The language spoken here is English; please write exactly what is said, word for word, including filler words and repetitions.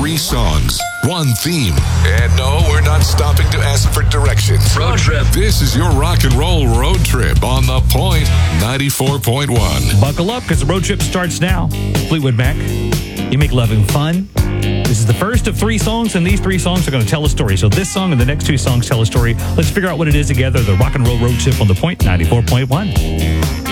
Three songs, one theme. And no, we're not stopping to ask for directions. Road trip. This is your rock and roll road trip on The Point ninety-four point one. Buckle up because the road trip starts now. Fleetwood Mac, you make loving fun. This is the first of three songs, and these three songs are going to tell a story. So this song and the next two songs tell a story. Let's figure out what it is together. The rock and roll road trip on The Point ninety-four point one.